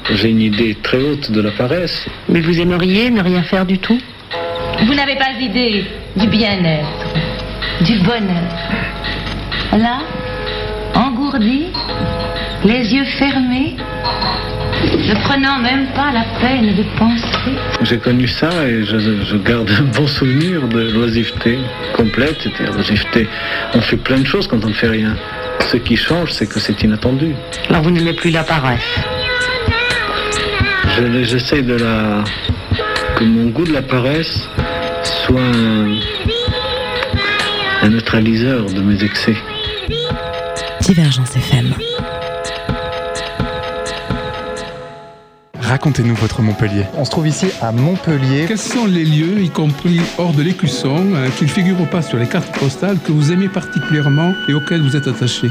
J'ai une idée très haute de la paresse. Mais vous aimeriez ne rien faire du tout? Vous n'avez pas idée du bien-être, du bonheur. Là, engourdi, les yeux fermés, ne prenant même pas la peine de penser. J'ai connu ça et je garde un bon souvenir de l'oisiveté complète. C'était l'oisiveté. On fait plein de choses quand on ne fait rien. Ce qui change, c'est que c'est inattendu. Alors vous n'aimez plus la paresse? J'essaie que mon goût de la paresse soit un neutraliseur de mes excès. Divergence FM. Racontez-nous votre Montpellier. On se trouve ici à Montpellier. Quels sont les lieux, y compris hors de l'Écusson, qui ne figurent pas sur les cartes postales, que vous aimez particulièrement et auxquels vous êtes attaché?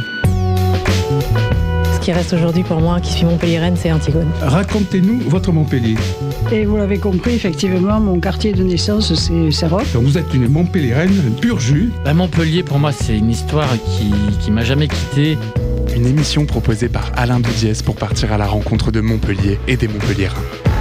Ce qui reste aujourd'hui pour moi, qui suis montpelliéraine, c'est Antigone. Racontez-nous votre Montpellier. Et vous l'avez compris, effectivement, mon quartier de naissance, c'est Serroc. Donc vous êtes une Montpelliéraine, un pur jus. Montpellier, pour moi, c'est une histoire qui m'a jamais quitté. Une émission proposée par Alain Doudiès pour partir à la rencontre de Montpellier et des Montpelliérains.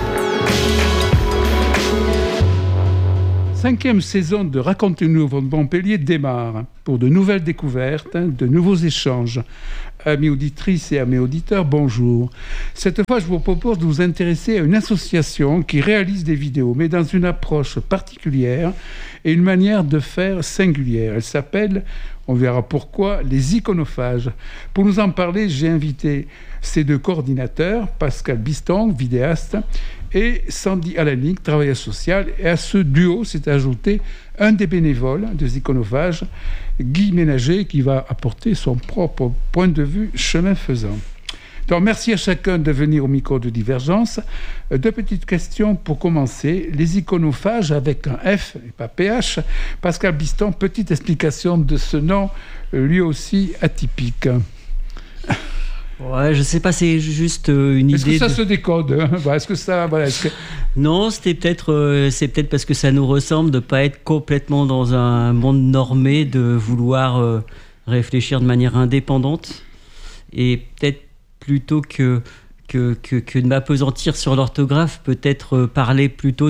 5e saison de Racontez-nous votre Montpellier démarre pour de nouvelles découvertes, de nouveaux échanges. Amis auditrices et amis auditeurs, bonjour. Cette fois, je vous propose de vous intéresser à une association qui réalise des vidéos, mais dans une approche particulière et une manière de faire singulière. Elle s'appelle, on verra pourquoi, les iconophages. Pour nous en parler, j'ai invité ces deux coordinateurs, Pascal Biston, vidéaste, et Sandy Alanik, travailleuse sociale. Et à ce duo s'est ajouté un des bénévoles des iconophages, Guy Ménager, qui va apporter son propre point de vue chemin faisant. Donc, merci à chacun de venir au micro de Divergence. Deux petites questions pour commencer. Les iconophages avec un F et pas PH. Pascal Biston, petite explication de ce nom, lui aussi atypique. Ouais, je sais pas, c'est juste une idée. Est-ce que ça se décode, hein? Est-ce que ça, Non, c'est peut-être parce que ça nous ressemble de pas être complètement dans un monde normé, de vouloir réfléchir de manière indépendante et peut-être plutôt que de m'appesantir sur l'orthographe, peut-être parler plutôt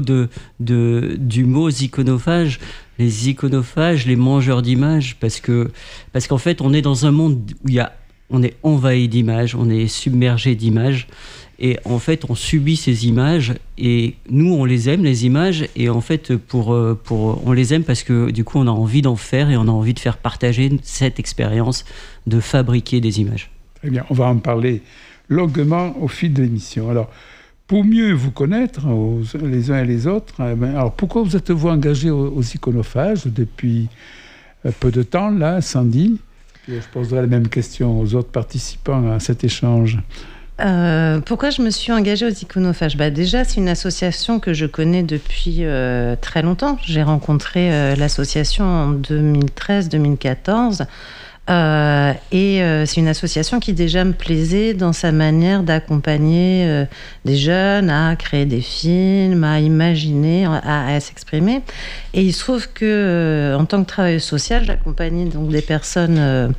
du mot iconophage. Les iconophages, les mangeurs d'images, parce qu'en fait, on est dans un monde où on est envahi d'images, on est submergé d'images, et en fait, on subit ces images, et nous, on les aime, les images, et en fait, on les aime parce que du coup, on a envie d'en faire, et on a envie de faire partager cette expérience de fabriquer des images. Très bien, on va en parler longuement au fil de l'émission. Alors, pour mieux vous connaître, les uns et les autres, alors pourquoi vous êtes-vous engagé aux iconophages depuis peu de temps, là, Sandy ? Je poserai la même question aux autres participants à cet échange. Pourquoi je me suis engagée aux iconophages ? Déjà, c'est une association que je connais depuis très longtemps. J'ai rencontré l'association en 2013-2014. C'est une association qui déjà me plaisait dans sa manière d'accompagner des jeunes à créer des films, à imaginer, à s'exprimer. Et il se trouve que en tant que travailleuse sociale, j'accompagnais donc des personnes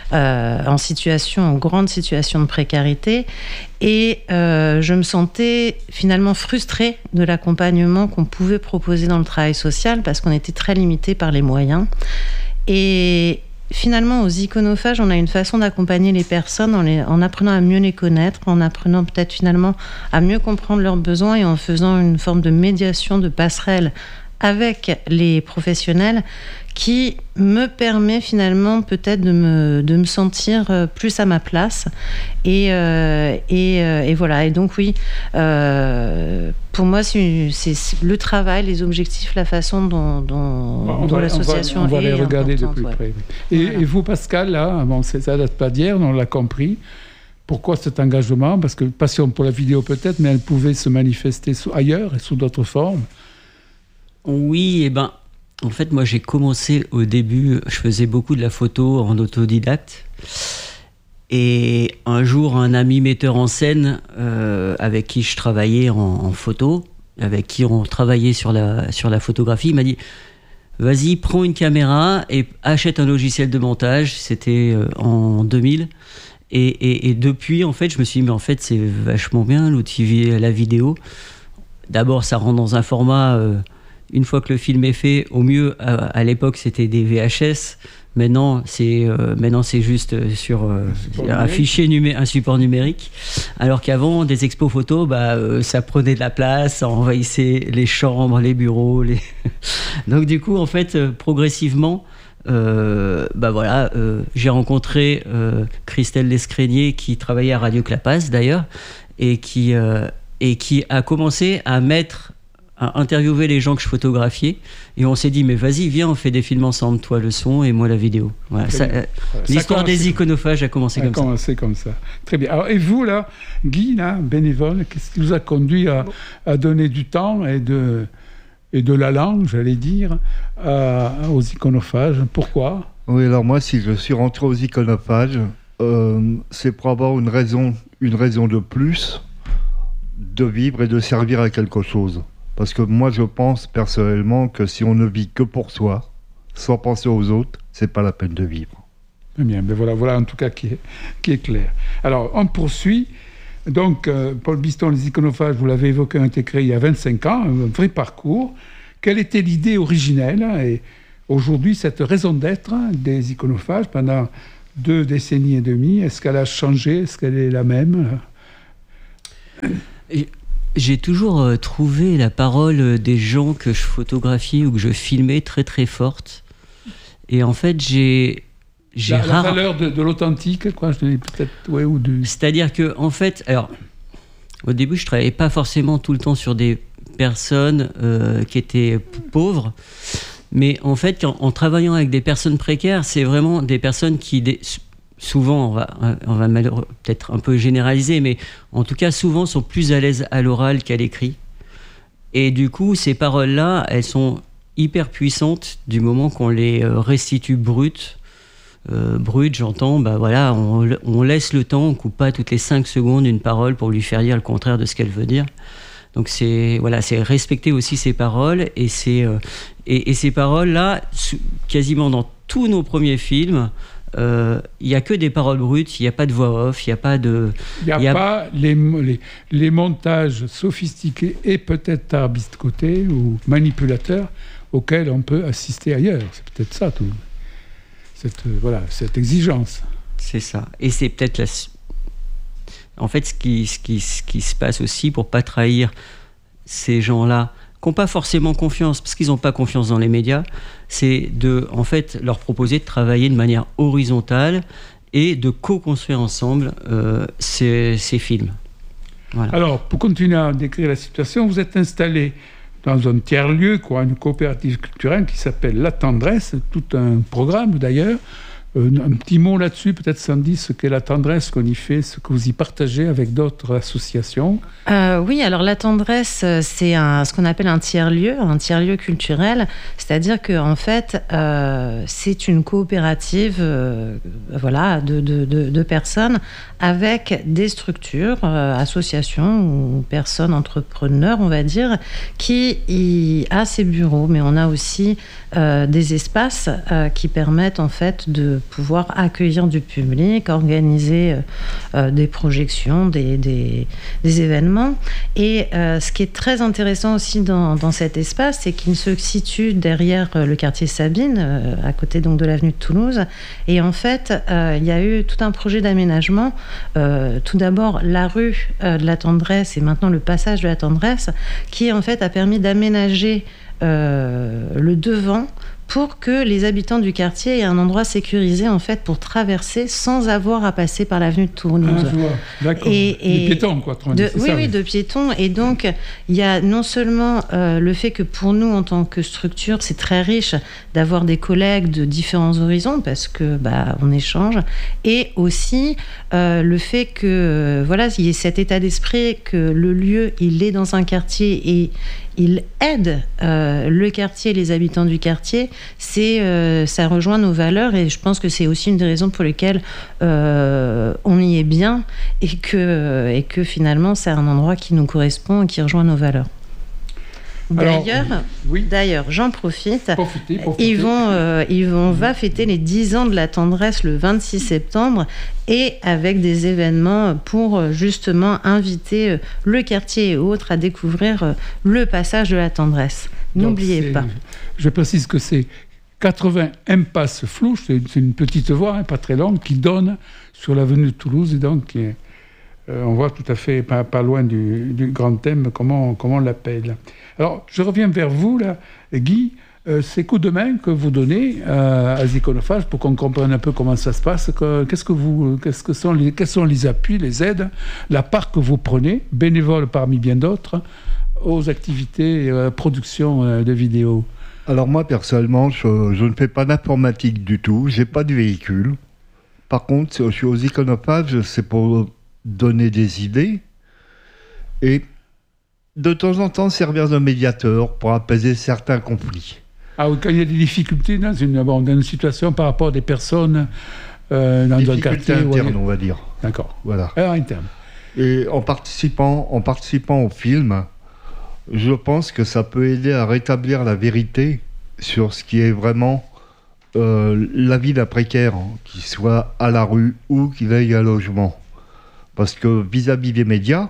en grande situation de précarité, et je me sentais finalement frustrée de l'accompagnement qu'on pouvait proposer dans le travail social parce qu'on était très limité par les moyens. Et finalement, aux iconophages, on a une façon d'accompagner les personnes en apprenant à mieux les connaître, en apprenant peut-être finalement à mieux comprendre leurs besoins et en faisant une forme de médiation, de passerelle avec les professionnels qui me permet finalement peut-être de me sentir plus à ma place. Et voilà. Et donc oui, pour moi, c'est le travail, les objectifs, la façon dont l'association est. On va les regarder de plus près. Ouais. Et vous, Pascal, là, ça date pas d'hier, on l'a compris. Pourquoi cet engagement ? Parce que passion pour la vidéo peut-être, mais elle pouvait se manifester ailleurs et sous d'autres formes. Oui, en fait, moi, j'ai commencé au début, je faisais beaucoup de la photo en autodidacte. Et un jour, un ami metteur en scène avec qui je travaillais en photo, avec qui on travaillait sur la photographie, il m'a dit « Vas-y, prends une caméra et achète un logiciel de montage ». C'était en 2000. Et depuis, en fait, je me suis dit, mais en fait, c'est vachement bien l'outil, la vidéo. D'abord, ça rentre dans un format, une fois que le film est fait, au mieux, à l'époque, c'était des VHS. Maintenant, c'est juste sur un support numérique. Alors qu'avant, des expos photos, ça prenait de la place, ça envahissait les chambres, les bureaux. Donc du coup, en fait, progressivement, j'ai rencontré Christelle Lescrénier qui travaillait à Radio Clapas d'ailleurs et qui a commencé à interviewer les gens que je photographiais, et on s'est dit mais vas-y, viens, on fait des films ensemble, toi le son et moi la vidéo. Voilà, l'histoire des iconophages a commencé comme ça. Très bien. Alors, et vous là, Guy, là, bénévole, qu'est-ce qui vous a conduit à donner du temps et de la langue, j'allais dire, aux iconophages? Pourquoi? Oui, alors moi, si je suis rentré aux iconophages, c'est pour avoir une raison de plus de vivre et de servir à quelque chose. Parce que moi, je pense personnellement que si on ne vit que pour soi, sans penser aux autres, c'est pas la peine de vivre. Très bien, mais voilà en tout cas qui est clair. Alors, on poursuit. Donc, Paul Biston, les iconophages, vous l'avez évoqué, ont été créés il y a 25 ans, un vrai parcours. Quelle était l'idée originelle et aujourd'hui, cette raison d'être des iconophages pendant 2 décennies et demie, est-ce qu'elle a changé? Est-ce qu'elle est la même? J'ai toujours trouvé la parole des gens que je photographiais ou que je filmais très très forte. Et en fait, la valeur de l'authentique, quoi, je dis peut-être, ouais, ou du... C'est-à-dire que, en fait, alors, au début, je travaillais pas forcément tout le temps sur des personnes qui étaient pauvres, mais en fait, en travaillant avec des personnes précaires, c'est vraiment des personnes qui... souvent, on va peut-être un peu généraliser, mais en tout cas, souvent, sont plus à l'aise à l'oral qu'à l'écrit. Et du coup, ces paroles-là, elles sont hyper puissantes du moment qu'on les restitue brutes. Brutes, j'entends, on laisse le temps, on coupe pas toutes les 5 secondes une parole pour lui faire dire le contraire de ce qu'elle veut dire. Donc c'est respecter aussi ces paroles, et ces paroles-là, quasiment dans tous nos premiers films, il n'y a que des paroles brutes, il n'y a pas de voix off, il n'y a pas de... Il n'y a pas les montages sophistiqués et peut-être tarbiscotés ou manipulateurs auxquels on peut assister ailleurs. C'est peut-être ça, tout. Cette exigence. C'est ça. Et c'est peut-être en fait, ce qui se passe aussi pour ne pas trahir ces gens-là qui n'ont pas forcément confiance, parce qu'ils n'ont pas confiance dans les médias, c'est de, en fait, leur proposer de travailler de manière horizontale et de co-construire ensemble ces films. Voilà. Alors, pour continuer à décrire la situation, vous êtes installé dans un tiers-lieu, une coopérative culturelle qui s'appelle La Tendresse, tout un programme d'ailleurs. Un petit mot là-dessus, peut-être Sandy, ce qu'est La Tendresse, qu'on y fait, ce que vous y partagez avec d'autres associations. Oui, alors La Tendresse, c'est ce qu'on appelle un tiers-lieu culturel, c'est-à-dire qu'en fait, c'est une coopérative de personnes avec des structures, associations ou personnes entrepreneurs, on va dire, qui y a ces bureaux, mais on a aussi des espaces qui permettent en fait de pouvoir accueillir du public, organiser des projections, des événements. Et ce qui est très intéressant aussi dans cet espace, c'est qu'il se situe derrière le quartier Sabine, à côté donc de l'avenue de Toulouse. Et en fait, il y a eu tout un projet d'aménagement. Tout d'abord, la rue de la Tendresse et maintenant le passage de la Tendresse, qui en fait a permis d'aménager le devant pour que les habitants du quartier aient un endroit sécurisé en fait pour traverser sans avoir à passer par l'avenue de Toulouse. Ah, je vois. D'accord. Des piétons, quoi. De piétons. Et donc, il y a non seulement le fait que pour nous, en tant que structure, c'est très riche d'avoir des collègues de différents horizons parce que on échange, et aussi le fait que il y ait cet état d'esprit que le lieu, il est dans un quartier et il aide le quartier, les habitants du quartier. Ça rejoint nos valeurs, et je pense que c'est aussi une des raisons pour lesquelles on y est bien, et que finalement c'est un endroit qui nous correspond et qui rejoint nos valeurs. D'ailleurs, j'en profite. Yvon va fêter les 10 ans de la tendresse le 26 septembre et avec des événements pour justement inviter le quartier et autres à découvrir le passage de la tendresse. N'oubliez pas. Je précise que c'est 80 impasse Flouche, c'est une petite voie, pas très longue, qui donne sur l'avenue de Toulouse et donc on voit tout à fait pas loin du grand thème, comment on l'appelle. Alors, je reviens vers vous, là, Guy. Ces coups de main que vous donnez à Ziconophage pour qu'on comprenne un peu comment ça se passe, quels sont les appuis, les aides, la part que vous prenez, bénévole parmi bien d'autres, aux activités production de vidéos? Alors moi, personnellement, je ne fais pas d'informatique du tout, j'ai pas de véhicule. Par contre, je suis aux Iconophages, c'est pour donner des idées et de temps en temps servir de médiateur pour apaiser certains conflits. Ah oui, quand il y a des difficultés dans une situation par rapport à des personnes dans un quartier interne, on va dire. D'accord. Voilà. Interne. Et en participant au film, je pense que ça peut aider à rétablir la vérité sur ce qui est vraiment la vie d'un précaire, qu'il soit à la rue ou qu'il aille à logement. Parce que vis-à-vis des médias,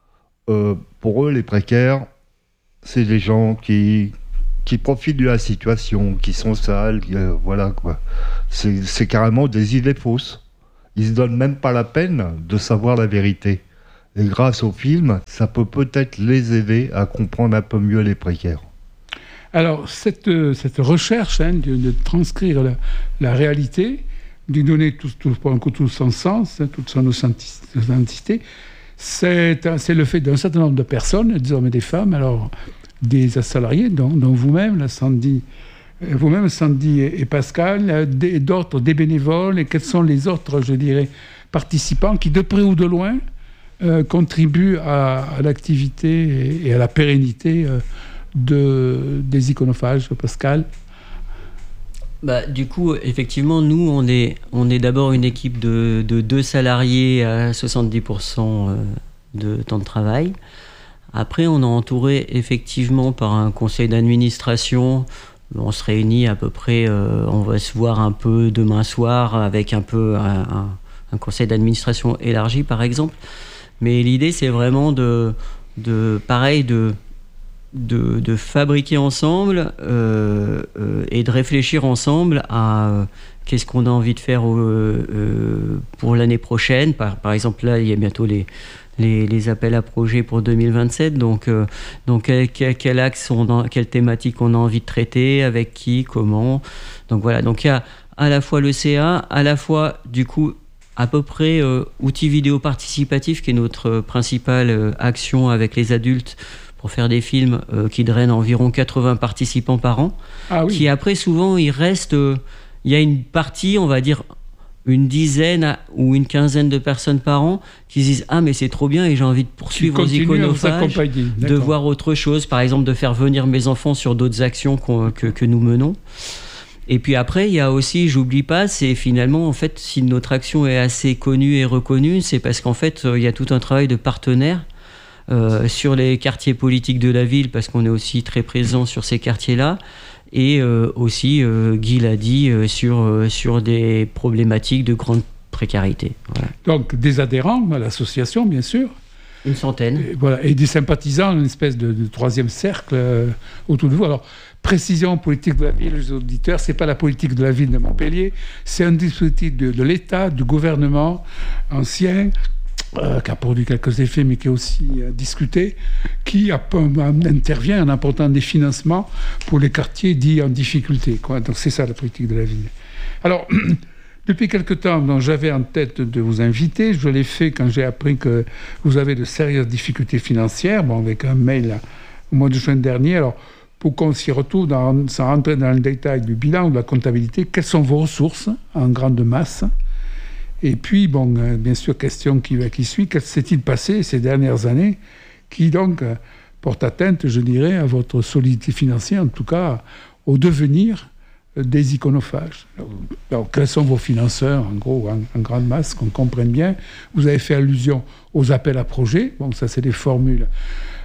pour eux, les précaires, c'est des gens qui profitent de la situation, qui sont sales, voilà quoi. C'est carrément des idées fausses. Ils se donnent même pas la peine de savoir la vérité. Et grâce au film, ça peut peut-être les aider à comprendre un peu mieux les précaires. Alors, cette recherche de transcrire la réalité, de donner tout son sens, toute son authenticité, c'est le fait d'un certain nombre de personnes, des hommes et des femmes, alors des salariés, dont vous-même, Sandy et Pascal, d'autres, des bénévoles, et quels sont les autres, je dirais, participants qui, de près ou de loin, contribuent à l'activité et à la pérennité des iconophages, Pascal? Du coup, effectivement, nous, on est d'abord une équipe de 2 salariés à 70% de temps de travail. Après, on est entouré effectivement par un conseil d'administration. On se réunit à peu près, on va se voir un peu demain soir avec un peu un conseil d'administration élargi, par exemple. Mais l'idée, c'est vraiment de fabriquer ensemble et de réfléchir ensemble à qu'est-ce qu'on a envie de faire pour l'année prochaine. Par exemple, là, il y a bientôt les appels à projets pour 2027. Donc quel axe, quelle thématique on a envie de traiter, avec qui, comment. Donc voilà. Donc il y a à la fois le CA, à la fois du coup à peu près outils vidéo participatifs, qui est notre principale action avec les adultes pour faire des films qui drainent environ 80 participants par an. Ah oui. Qui après souvent il y a une partie, on va dire une dizaine ou une quinzaine de personnes par an qui se disent « Ah, mais c'est trop bien et j'ai envie de poursuivre aux iconophages, de voir autre chose, par exemple de faire venir mes enfants sur d'autres actions que nous menons. » Et puis après, il y a aussi, j'oublie pas, c'est finalement, en fait, si notre action est assez connue et reconnue, c'est parce qu'en fait, il y a tout un travail de partenaires sur les quartiers politiques de la ville, parce qu'on est aussi très présent sur ces quartiers-là. Et aussi, Guy l'a dit, sur des problématiques de grande précarité. Voilà. Donc des adhérents à l'association, bien sûr. Une centaine. Et des sympathisants, une espèce de troisième cercle autour de vous. Alors, précision politique de la ville, les auditeurs, c'est pas la politique de la ville de Montpellier, c'est un dispositif de l'État, du gouvernement ancien, qui a produit quelques effets, mais qui est aussi discuté, qui intervient en apportant des financements pour les quartiers dits en difficulté. Donc c'est ça la politique de la ville. Alors, depuis quelque temps, j'avais en tête de vous inviter. Je l'ai fait quand j'ai appris que vous avez de sérieuses difficultés financières, avec un mail au mois de juin dernier. Alors, pour qu'on s'y retrouve, sans rentrer dans le détail du bilan ou de la comptabilité, quelles sont vos ressources en grande masse? Et puis, bien sûr, question qui suit, qu'est-ce qui s'est-il passé ces dernières années qui, donc, porte atteinte, je dirais, à votre solidité financière, en tout cas, au devenir des iconophages. Alors, quels sont vos financeurs, en gros, en grande masse, qu'on comprenne bien? Vous avez fait allusion aux appels à projets. Ça, c'est des formules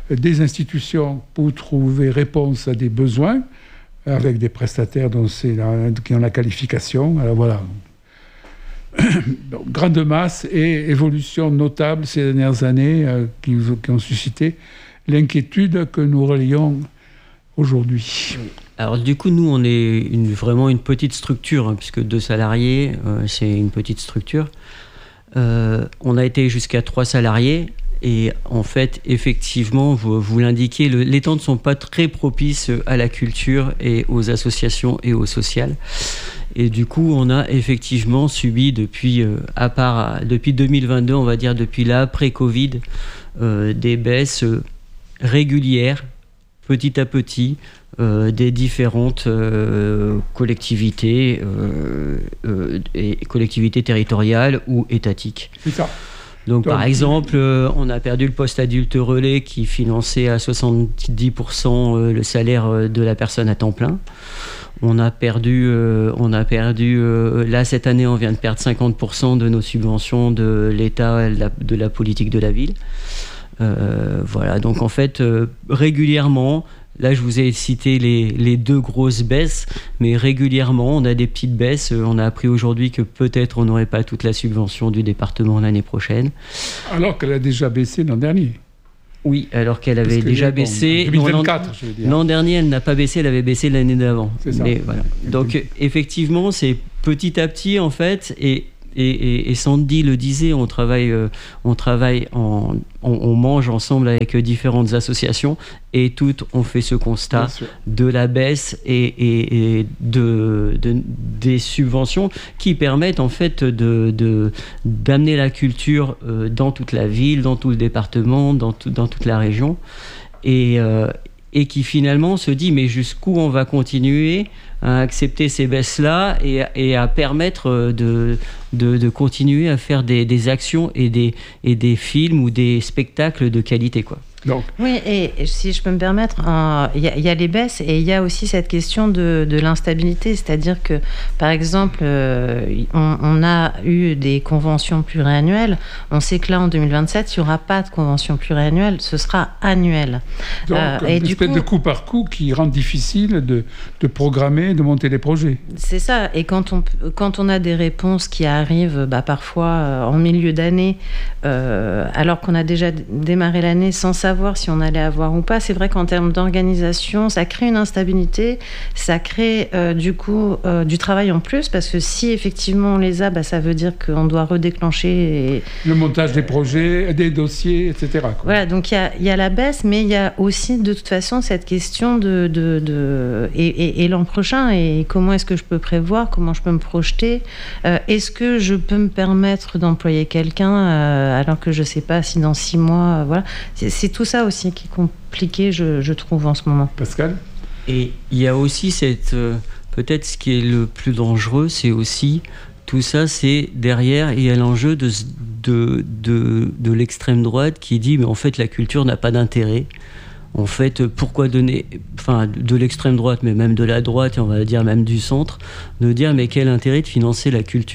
des institutions pour trouver réponse à des besoins, avec des prestataires qui ont la qualification. Alors voilà. Donc, grande masse et évolution notable ces dernières années qui ont suscité l'inquiétude que nous relayons aujourd'hui. Alors du coup, nous, on est vraiment une petite structure, puisque 2 salariés, c'est une petite structure. On a été jusqu'à 3 salariés. Et en fait, effectivement, vous l'indiquez, les temps ne sont pas très propices à la culture et aux associations et au social. Et du coup, on a effectivement subi depuis 2022, on va dire depuis l'après-Covid, des baisses régulières, petit à petit, des différentes collectivités, et collectivités territoriales ou étatiques. C'est ça. Donc, par exemple, on a perdu le poste adulte relais qui finançait à 70% le salaire de la personne à temps plein. On a perdu, là cette année, on vient de perdre 50% de nos subventions de l'État, de la politique de la ville. Voilà, donc en fait, régulièrement, là je vous ai cité les 2 grosses baisses, mais régulièrement on a des petites baisses. On a appris aujourd'hui que peut-être on n'aurait pas toute la subvention du département l'année prochaine. Alors qu'elle a déjà baissé l'an dernier. Oui, alors qu'elle avait déjà baissé. 2024, je veux dire. L'an dernier, elle n'a pas baissé, elle avait baissé l'année d'avant. C'est ça. Mais voilà. Donc effectivement, c'est petit à petit en fait, et Sandy le disait, on mange ensemble avec différentes associations et toutes ont fait ce constat de la baisse et des subventions qui permettent en fait d'amener la culture dans toute la ville, dans tout le département, dans toute la région, et qui finalement se dit mais jusqu'où on va continuer à accepter ces baisses-là et à permettre de continuer à faire des actions et des films ou des spectacles de qualité, quoi. Donc. Oui, et si je peux me permettre, il y a les baisses et il y a aussi cette question de l'instabilité, c'est-à-dire que, par exemple, on a eu des conventions pluriannuelles. On sait que là, en 2027, il n'y aura pas de convention pluriannuelle, ce sera annuel. Donc, une espèce de coup par coup qui rend difficile de programmer, de monter des projets. C'est ça, et quand on a des réponses qui arrivent parfois en milieu d'année, alors qu'on a déjà démarré l'année sans savoir si on allait avoir ou pas, c'est vrai qu'en termes d'organisation, ça crée une instabilité, ça crée du coup du travail en plus, parce que si effectivement on les a, ça veut dire qu'on doit redéclencher le montage des projets, des dossiers, etc. quoi. Voilà, donc il y a la baisse, mais il y a aussi de toute façon cette question et l'an prochain, et comment est-ce que je peux prévoir, comment je peux me projeter, est-ce que je peux me permettre d'employer quelqu'un alors que je sais pas si dans 6 mois, voilà, c'est tout ça aussi qui est compliqué, je trouve, en ce moment. Pascal ? Et il y a aussi peut-être ce qui est le plus dangereux, c'est aussi tout ça, c'est derrière, il y a l'enjeu de l'extrême droite qui dit mais en fait la culture n'a pas d'intérêt. En fait, pourquoi donner, de l'extrême droite, mais même de la droite, et on va dire même du centre, de dire mais quel intérêt de financer la culture ?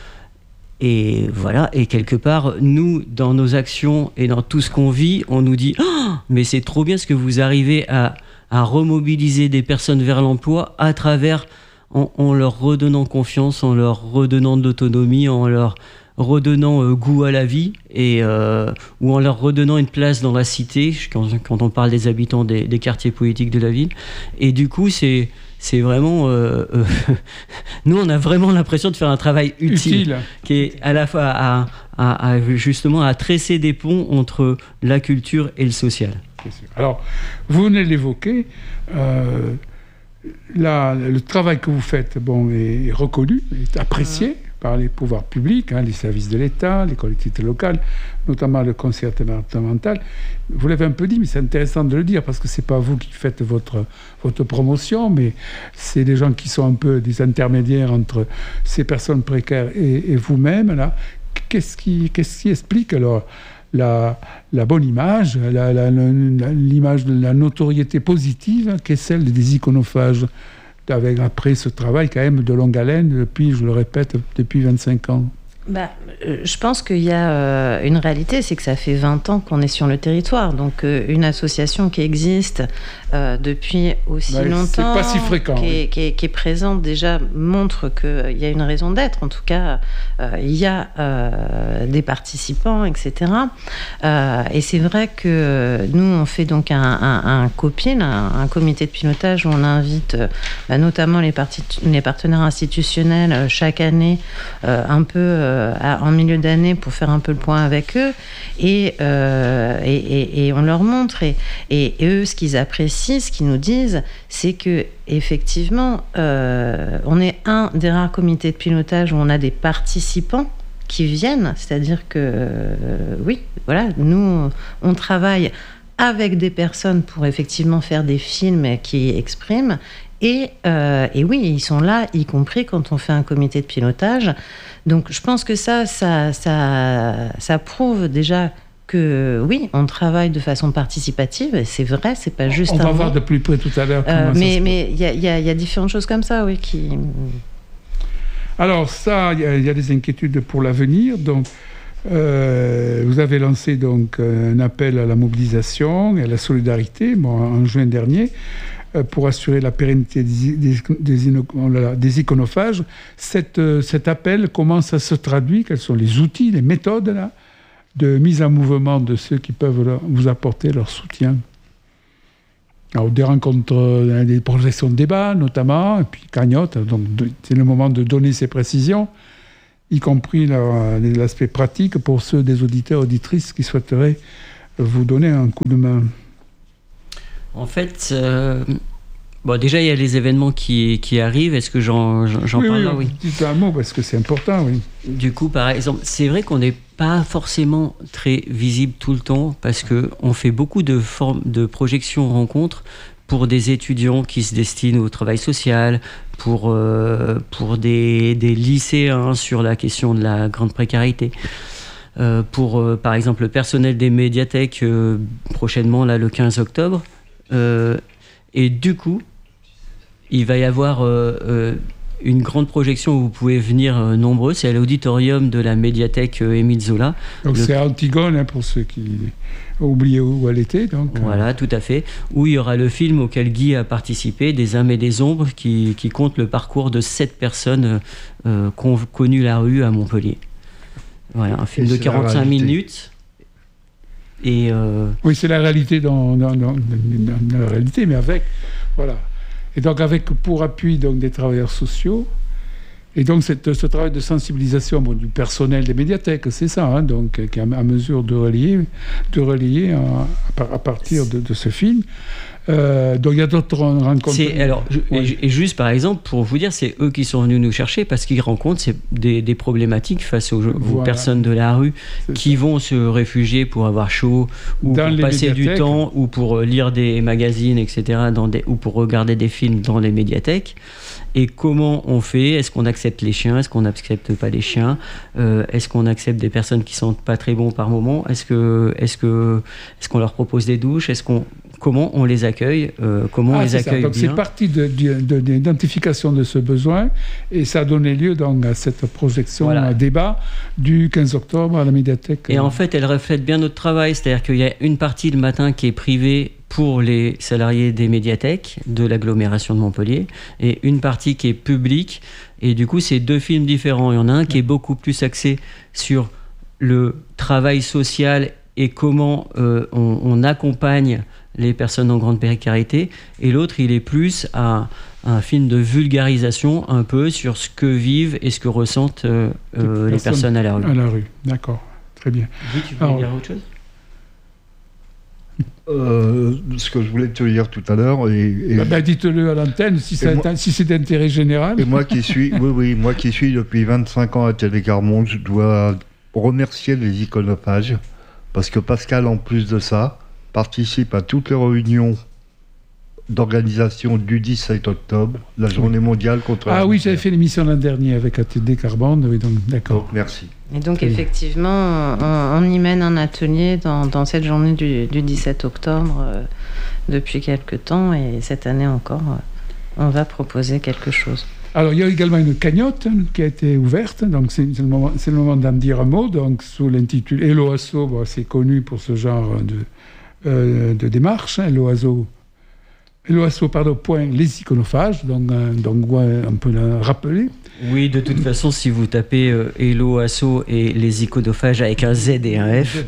Et voilà, et quelque part, nous, dans nos actions et dans tout ce qu'on vit, on nous dit oh, mais c'est trop bien ce que vous arrivez à remobiliser des personnes vers l'emploi à travers, en leur redonnant confiance, en leur redonnant de l'autonomie, en leur redonnant goût à la vie, ou en leur redonnant une place dans la cité, quand on parle des habitants des quartiers politiques de la ville. Et du coup, c'est vraiment... nous, on a vraiment l'impression de faire un travail utile. Qui est à la fois justement à tresser des ponts entre la culture et le social. Alors, vous venez de l'évoquer, le travail que vous faites est reconnu, est apprécié par les pouvoirs publics, les services de l'État, les collectivités locales, notamment le conseil départemental. Vous l'avez un peu dit, mais c'est intéressant de le dire, parce que ce n'est pas vous qui faites votre promotion, mais c'est des gens qui sont un peu des intermédiaires entre ces personnes précaires et vous-même. Là. Qu'est-ce qui explique alors la bonne image, l'image de la notoriété positive, qui est celle des iconophages, après ce travail quand même de longue haleine, je le répète, depuis 25 ans. Je pense qu'il y a une réalité, c'est que ça fait 20 ans qu'on est sur le territoire. Donc, une association qui existe depuis aussi longtemps, c'est pas si fréquent, qui est présente déjà, montre qu'il y a une raison d'être. En tout cas, il y a des participants, etc. Et c'est vrai que nous, on fait donc un COPIL, un comité de pilotage où on invite notamment les partenaires institutionnels chaque année, un peu en milieu d'année, pour faire un peu le point avec eux, et on leur montre, et eux, ce qu'ils apprécient, ce qu'ils nous disent, c'est que effectivement, on est un des rares comités de pilotage où on a des participants qui viennent, c'est-à-dire que oui, voilà, nous on travaille avec des personnes pour effectivement faire des films qui expriment. Et oui, ils sont là, y compris quand on fait un comité de pilotage. Donc, je pense que ça prouve déjà que oui, on travaille de façon participative. Et c'est vrai, c'est pas juste. On va voir de plus près tout à l'heure. Mais il y a différentes choses comme ça, oui, qui. Alors ça, il y a des inquiétudes pour l'avenir. Donc, vous avez lancé donc un appel à la mobilisation et à la solidarité, en juin dernier, pour assurer la pérennité des iconophages. Cet appel, comment ça se traduit? Quels sont les outils, les méthodes là, de mise en mouvement de ceux qui peuvent vous apporter leur soutien? Alors, des rencontres, des projections de débat notamment, et puis cagnotte. Donc, c'est le moment de donner ces précisions, y compris l'aspect pratique pour ceux des auditeurs, auditrices qui souhaiteraient vous donner un coup de main. En fait, déjà, il y a les événements qui arrivent. Est-ce que j'en parle là? Oui. Dites un mot, parce que c'est important, oui. Du coup, par exemple, c'est vrai qu'on n'est pas forcément très visible tout le temps, parce qu'on fait beaucoup de projections rencontres pour des étudiants qui se destinent au travail social, pour des lycéens sur la question de la grande précarité. Pour, par exemple, le personnel des médiathèques, prochainement, là, le 15 octobre. Et du coup, il va y avoir une grande projection où vous pouvez venir nombreux. C'est à l'auditorium de la médiathèque Émile Zola. Donc c'est à Antigone, pour ceux qui ont oublié où elle était. Donc, voilà, tout à fait. Où il y aura le film auquel Guy a participé, Des âmes et des ombres, qui compte le parcours de 7 personnes qui ont connu la rue à Montpellier. Voilà, un film de 45 minutes. Et oui, c'est la réalité dans la réalité, mais avec, voilà. Et donc avec pour appui donc des travailleurs sociaux, et donc ce travail de sensibilisation du personnel des médiathèques, c'est ça, donc qui est à mesure de relayer à partir de ce film. Donc il y a d'autres rencontres. Et juste par exemple, pour vous dire, c'est eux qui sont venus nous chercher parce qu'ils rencontrent des problématiques face aux personnes de la rue qui vont se réfugier pour avoir chaud, ou pour passer du temps, ou pour lire des magazines, etc., ou pour regarder des films dans les médiathèques. Et comment on fait? Est-ce qu'on accepte les chiens? Est-ce qu'on n'accepte pas les chiens? Est-ce qu'on accepte des personnes qui sentent pas très bon par moment? Est-ce qu'on leur propose des douches? Comment on les accueille? Comment on les accueille donc bien? C'est parti de l'identification de ce besoin, et ça a donné lieu donc à cette projection, à débat du 15 octobre à la médiathèque. Et en fait, elle reflète bien notre travail, c'est-à-dire qu'il y a une partie le matin qui est privée pour les salariés des médiathèques de l'agglomération de Montpellier, et une partie qui est publique. Et du coup, c'est 2 films différents. Il y en a un qui est beaucoup plus axé sur le travail social et comment on accompagne les personnes en grande précarité, et l'autre, il est plus à un film de vulgarisation un peu sur ce que vivent et ce que ressentent les personnes à la rue. À la rue, d'accord, très bien. Tu veux dire autre chose? Ce que je voulais te dire tout à l'heure, dites-le à l'antenne si c'est d'intérêt général. Et moi qui suis, moi qui suis depuis 25 ans à Télé-Carmonde, je dois remercier les iconophages, parce que Pascal, en plus de ça, participe à toutes les réunions d'organisation du 17 octobre, la journée mondiale contre la oui, j'avais fait l'émission l'an dernier avec ATD Carbone, oui, donc d'accord. Donc, merci. Et donc effectivement, on y mène un atelier dans cette journée du 17 octobre depuis quelque temps, et cette année encore, on va proposer quelque chose. Alors, il y a également une cagnotte qui a été ouverte, donc c'est le moment d'en dire un mot. Donc, sous l'intitulé Hello Asso, c'est connu pour ce genre de démarche. Hello Asso, point les iconophages, donc on peut le rappeler. Oui, de toute façon, si vous tapez Hello Asso et les iconophages avec un Z et un F,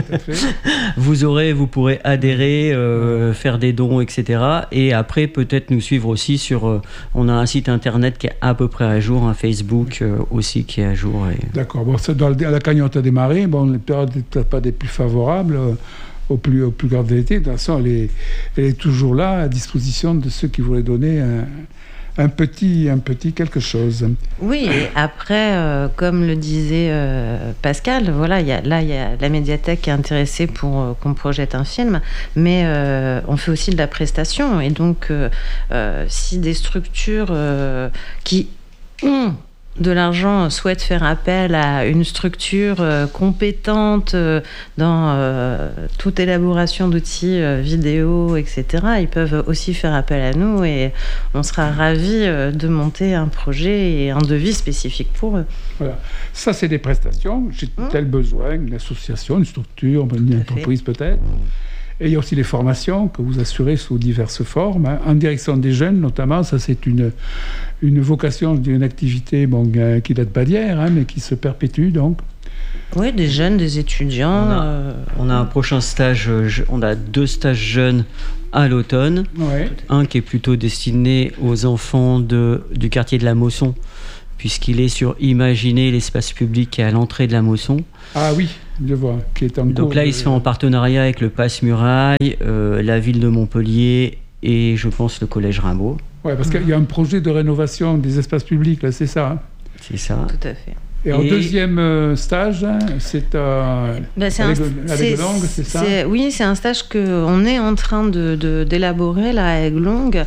vous pourrez adhérer, faire des dons, etc. Et après, peut-être nous suivre aussi sur... on a un site internet qui est à peu près à jour, un Facebook aussi qui est à jour. D'accord, la cagnotte a démarré, les périodes peut-être pas des plus favorables... au plus grave de l'été. De toute façon, elle est toujours là, à disposition de ceux qui voulaient donner un petit quelque chose. Oui, et après, comme le disait Pascal, voilà, il y a la médiathèque qui est intéressée pour qu'on projette un film, mais on fait aussi de la prestation. Et donc, si des structures qui ont de l'argent souhaitent faire appel à une structure compétente dans toute élaboration d'outils vidéo, etc., ils peuvent aussi faire appel à nous et on sera ravis de monter un projet et un devis spécifique pour eux. Voilà. Ça, c'est des prestations. J'ai tel besoin, une association, une structure, une entreprise peut-être. Et il y a aussi les formations que vous assurez sous diverses formes, en direction des jeunes notamment. Ça, c'est une vocation, une activité qui date pas d'hier, mais qui se perpétue donc. Oui, des jeunes, des étudiants. On a un prochain stage, on a 2 stages jeunes à l'automne. Ouais. Un qui est plutôt destiné aux enfants du quartier de la Mosson, puisqu'il est sur Imaginer l'espace public qui est à l'entrée de la Mosson. Ah oui, je vois, qui est en cours. Donc là, il se fait en partenariat avec le Passe-Muraille, la ville de Montpellier et je pense le collège Rimbaud. Oui, parce qu'il y a un projet de rénovation des espaces publics, là, c'est ça. C'est ça. Tout à fait. Et en deuxième stage, c'est à Aiglelongue, c'est ça? Oui, c'est un stage qu'on est en train d'élaborer là, à Aiglelongue.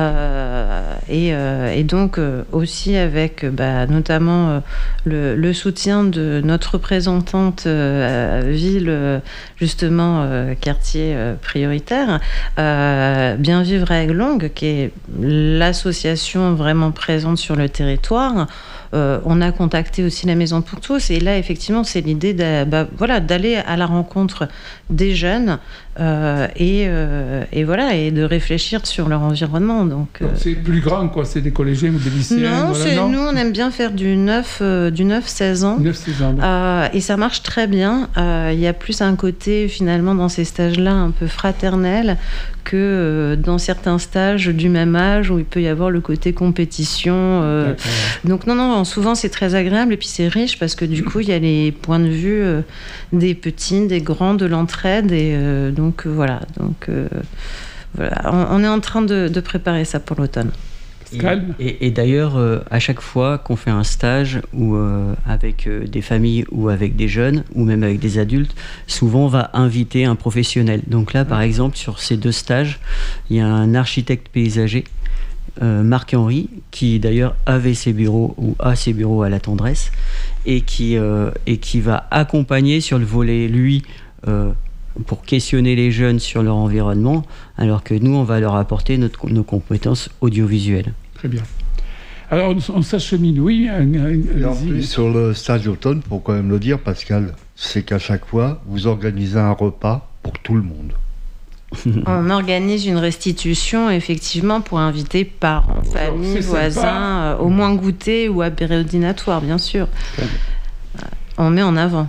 Et donc aussi avec notamment le soutien de notre représentante ville, justement, quartier prioritaire, Bien Vivre à Aiglelongue, qui est l'association vraiment présente sur le territoire. On a contacté aussi la Maison pour tous et là effectivement c'est l'idée d'aller à la rencontre des jeunes et de réfléchir sur leur environnement. Donc c'est plus grand quoi, c'est des collégiens ou des lycéens? Non, nous on aime bien faire du 9-16 ans. 9-16 ans. Et ça marche très bien. Il y a plus un côté finalement dans ces stages-là un peu fraternel que dans certains stages du même âge où il peut y avoir le côté compétition. Donc non, souvent c'est très agréable et puis c'est riche parce que du coup il y a les points de vue des petits, des grands, de l'entraide et donc voilà. On est en train de préparer ça pour l'automne. Et d'ailleurs, à chaque fois qu'on fait un stage ou avec des familles ou avec des jeunes ou même avec des adultes, souvent on va inviter un professionnel. Donc là, par exemple, sur ces 2 stages, il y a un architecte paysager, Marc-Henri, qui d'ailleurs avait ses bureaux ou a ses bureaux à la Tendresse et qui va accompagner sur le volet, lui, pour questionner les jeunes sur leur environnement, alors que nous, on va leur apporter nos compétences audiovisuelles. Très bien. Alors, on s'achemine, oui. Et en plus, sur le stage d'automne, pour quand même le dire, Pascal, c'est qu'à chaque fois, vous organisez un repas pour tout le monde. On organise une restitution, effectivement, pour inviter parents, familles, voisins, au moins goûter ou apérodinatoire, bien sûr. On met en avant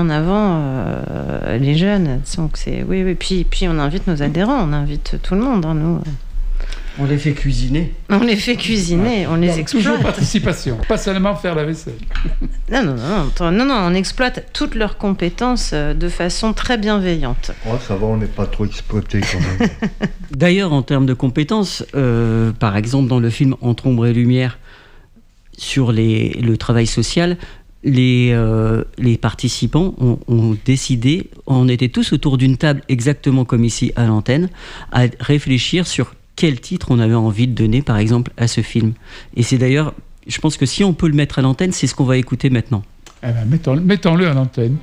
les jeunes. Donc oui. Puis on invite nos adhérents, on invite tout le monde. Nous. On les fait cuisiner. On les exploite. Toujours participation, pas seulement faire la vaisselle. Non, on exploite toutes leurs compétences de façon très bienveillante. Oh, ça va, on n'est pas trop exploité quand même. D'ailleurs, en termes de compétences, par exemple dans le film Entre ombre et lumière, sur le travail social, les participants ont décidé, on était tous autour d'une table exactement comme ici à l'antenne, à réfléchir sur quel titre on avait envie de donner par exemple à ce film. Et c'est d'ailleurs, je pense que si on peut le mettre à l'antenne, c'est ce qu'on va écouter maintenant. Eh ben, mettons-le à l'antenne.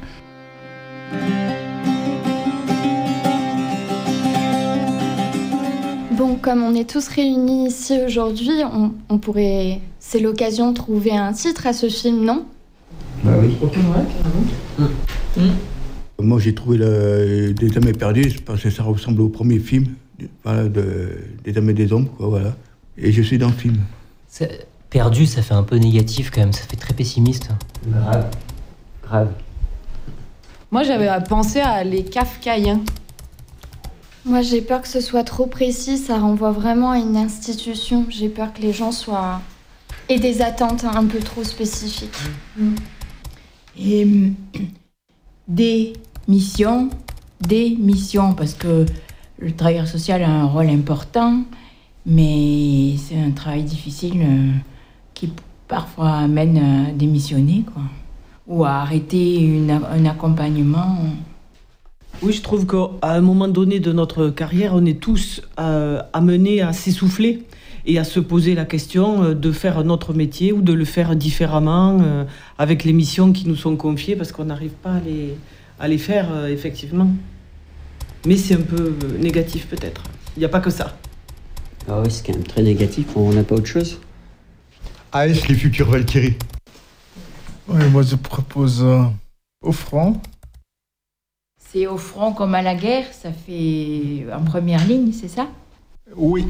Bon comme on est tous réunis ici aujourd'hui, on pourrait... C'est l'occasion de trouver un titre à ce film, non ? Bah oui. Ouais, carrément. Moi, j'ai trouvé Des Dames et Perdues parce que ça ressemble au premier film des Dames et des Hommes, quoi, voilà. Et je suis dans le film. Perdu, ça fait un peu négatif quand même, ça fait très pessimiste. Grave. Moi, j'avais pensé à Les Kafkaïens. Moi, j'ai peur que ce soit trop précis, ça renvoie vraiment à une institution. J'ai peur que les gens soient... aient des attentes un peu trop spécifiques. Et des missions, parce que le travailleur social a un rôle important, mais c'est un travail difficile qui parfois amène à démissionner, quoi, ou à arrêter un accompagnement. Oui, je trouve qu'à un moment donné de notre carrière, on est tous amenés à s'essouffler et à se poser la question de faire notre métier ou de le faire différemment avec les missions qui nous sont confiées parce qu'on n'arrive pas à les faire effectivement. Mais c'est un peu négatif peut-être. Il n'y a pas que ça. Ah oui, c'est quand même très négatif, on n'a pas autre chose. AS, les futurs Valkyries. Oui, moi je propose Au front. C'est au front comme à la guerre, ça fait en première ligne, c'est ça ? Oui.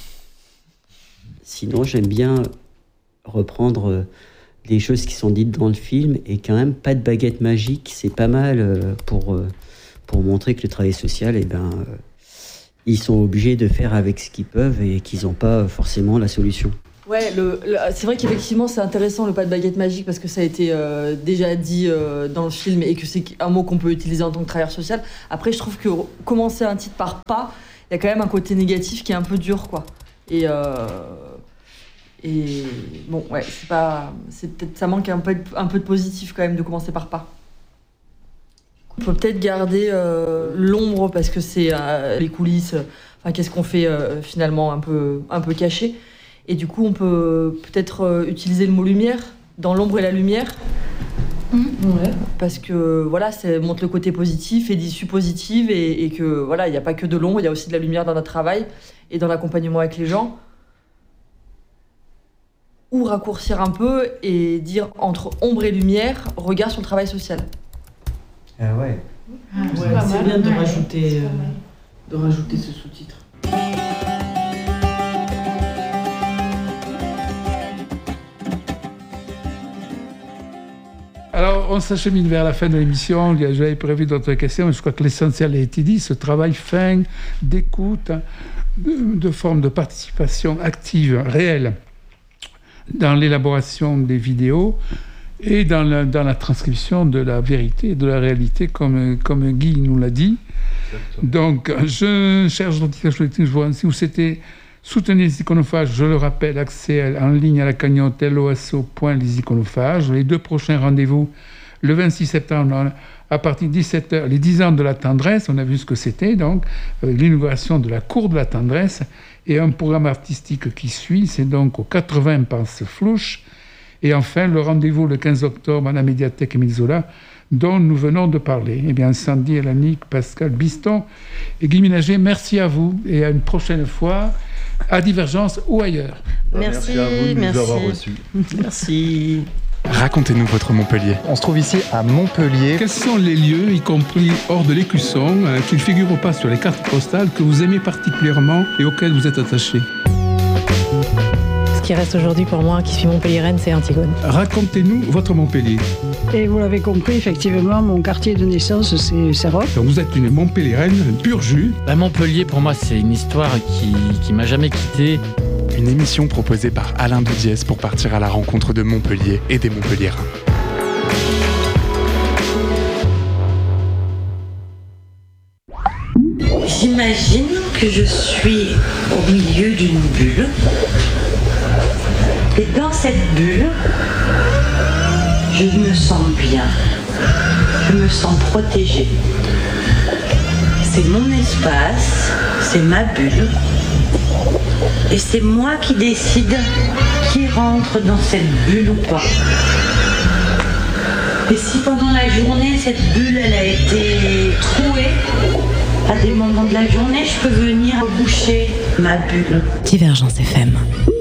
Sinon, j'aime bien reprendre des choses qui sont dites dans le film et quand même pas de baguette magique. C'est pas mal pour montrer que le travail social, ils sont obligés de faire avec ce qu'ils peuvent et qu'ils n'ont pas forcément la solution. Ouais, c'est vrai qu'effectivement c'est intéressant le pas de baguette magique parce que ça a été déjà dit dans le film et que c'est un mot qu'on peut utiliser en tant que travailleur social. Après, je trouve que commencer un titre par pas, il y a quand même un côté négatif qui est un peu dur, quoi. Et bon, ouais, ça manque un peu de positif quand même de commencer par pas. On peut peut-être garder l'ombre parce que c'est les coulisses. Enfin, qu'est-ce qu'on fait finalement un peu caché. Et du coup, on peut peut-être utiliser le mot lumière dans l'ombre et la lumière. Ouais. Parce que voilà, ça montre le côté positif et d'issue positive et que voilà, il n'y a pas que de l'ombre, il y a aussi de la lumière dans notre travail et dans l'accompagnement avec les gens. Ou raccourcir un peu et dire entre ombre et lumière, regard sur le travail social. Ah ouais. C'est bien de rajouter ce sous-titre. Alors, on s'achemine vers la fin de l'émission. J'avais prévu d'autres questions, mais je crois que l'essentiel a été dit. Ce travail fin d'écoute, de forme de participation active, réelle, dans l'élaboration des vidéos et dans la transcription de la vérité et de la réalité, comme Guy nous l'a dit. Exactement. Donc, chers auditeurs, je vois ainsi où c'était soutenir les iconophages, je le rappelle, accès en ligne à la cagnotte loasso.lesiconophages. Les 2 prochains rendez-vous, le 26 septembre, à partir de 17h, les 10 ans de la tendresse, on a vu ce que c'était, donc, l'inauguration de la cour de la tendresse, et un programme artistique qui suit, c'est donc au 80 Pense Flouche. Et enfin, le rendez-vous le 15 octobre à la médiathèque Émile Zola, dont nous venons de parler. Eh bien, Sandy Elanic, Pascal Biston et Guy Ménager, merci à vous et à une prochaine fois, à Divergence ou ailleurs. Merci à vous de nous avoir reçus. Merci. Racontez-nous votre Montpellier. On se trouve ici à Montpellier. Quels sont les lieux, y compris hors de l'Écusson, qui ne figurent pas sur les cartes postales, que vous aimez particulièrement et auxquels vous êtes attaché ? Ce qui reste aujourd'hui pour moi, qui suis montpelliéraine, c'est Antigone. Racontez-nous votre Montpellier. Et vous l'avez compris, effectivement, mon quartier de naissance, c'est Serrote. Donc vous êtes une Montpelliéraine pur jus. Montpellier, pour moi, c'est une histoire qui m'a jamais quitté. Une émission proposée par Alain Doudiès pour partir à la rencontre de Montpellier et des Montpelliérains. J'imagine que je suis au milieu d'une bulle. Et dans cette bulle, je me sens bien. Je me sens protégée. C'est mon espace, c'est ma bulle. Et c'est moi qui décide qui rentre dans cette bulle ou pas. Et si pendant la journée, cette bulle elle a été trouée, à des moments de la journée, je peux venir boucher ma bulle. Divergence FM.